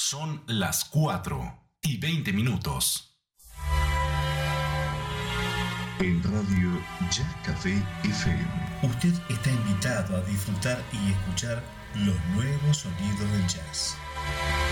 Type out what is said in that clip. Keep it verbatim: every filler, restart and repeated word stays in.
Son las cuatro y veinte minutos. En Radio Jazz Café F M. Usted está invitado a disfrutar y escuchar los nuevos sonidos del jazz.